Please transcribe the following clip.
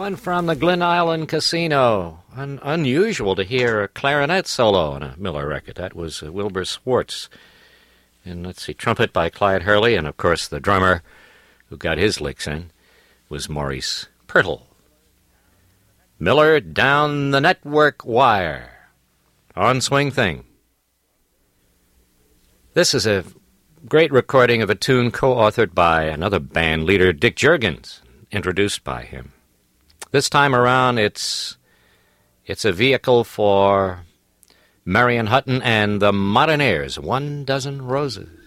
One from the Glen Island Casino. Unusual to hear a clarinet solo on a Miller record. That was Wilbur Swartz. And let's see, trumpet by Clyde Hurley, and of course the drummer who got his licks in was Maurice Pirtle. Miller Down the Network Wire on Swing Thing. This is a great recording of a tune co-authored by another band leader, Dick Juergens, introduced by him. This time around, it's a vehicle for Marion Hutton and the Modernaires, 1 Dozen Roses.